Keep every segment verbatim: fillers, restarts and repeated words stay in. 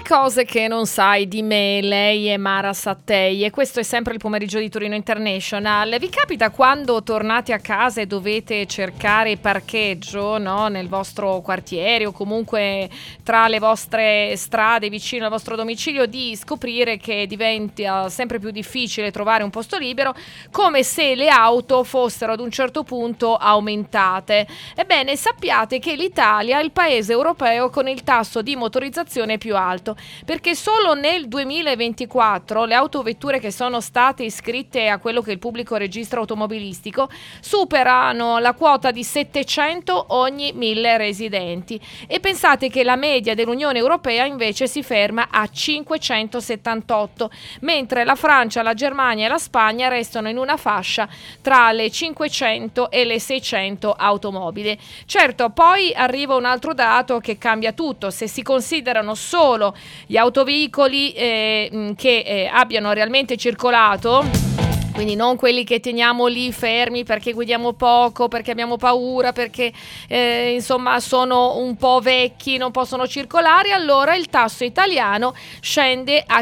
cose che non sai di me, lei è Mara Sattei e questo è sempre il pomeriggio di Torino International. Vi capita quando tornate a casa e dovete cercare parcheggio, no, nel vostro quartiere o comunque tra le vostre strade vicino al vostro domicilio, di scoprire che diventa sempre più difficile trovare un posto libero, come se le auto fossero ad un certo punto aumentate? Ebbene, sappiate che l'Italia è il paese europeo con il tasso di motorizzazione più alto, perché solo nel duemilaventiquattro le autovetture che sono state iscritte a quello che è il pubblico registro automobilistico superano la quota di settecento ogni mille residenti, e pensate che la media dell'Unione Europea invece si ferma a cinquecentosettantotto, mentre la Francia, la Germania e la Spagna restano in una fascia tra le cinquecento e le seicento automobili. Certo, poi arriva un altro dato che cambia tutto. Se si considerano solo gli autoveicoli eh, che eh, abbiano realmente circolato, quindi non quelli che teniamo lì fermi perché guidiamo poco, perché abbiamo paura, perché eh, insomma sono un po' vecchi, non possono circolare, allora il tasso italiano scende a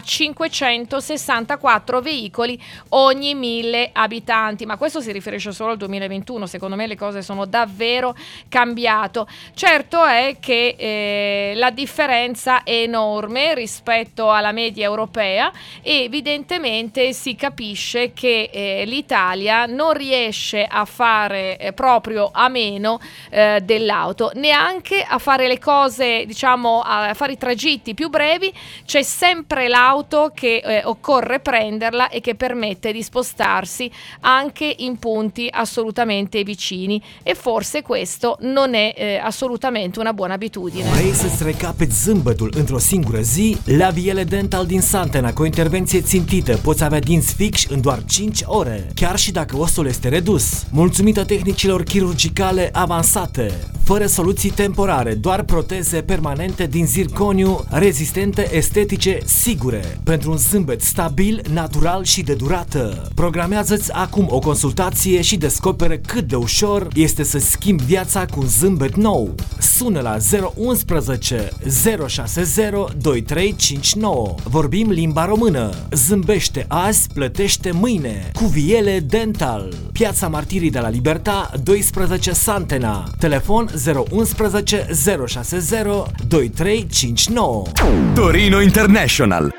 cinquecentosessantaquattro veicoli ogni mille abitanti. Ma questo si riferisce solo al duemilaventuno, secondo me le cose sono davvero cambiato. Certo è che eh, la differenza è enorme rispetto alla media europea e evidentemente si capisce che Eh, l'Italia non riesce a fare eh, proprio a meno eh, dell'auto, neanche a fare le cose, diciamo, a fare i tragitti più brevi. C'è sempre l'auto che eh, occorre prenderla e che permette di spostarsi anche in punti assolutamente vicini, e forse questo non è eh, assolutamente una buona abitudine. Vrei să-ți recapeți zâmbetul într-o singură zi? Labiele Dental din Santena, cu o intervenție țintită, poți avea dinți fixi în doar cinci ore, chiar și dacă osul este redus. Mulțumită tehnicilor chirurgicale avansate, fără soluții temporare, doar proteze permanente din zirconiu, rezistente, estetice, sigure, pentru un zâmbet stabil, natural și de durată. Programează-ți acum o consultație și descoperă cât de ușor este să schimbi viața cu un zâmbet nou. Sună la zero unsprezece zero șase zero doi trei cinci nouă. Vorbim limba română. Zâmbește azi, plătește mâine. Cuviele Dental, Piața Martirii de la Libertà doisprezece Santena. Telefon zero unsprezece zero șase zero doi trei cinci nouă. Torino International.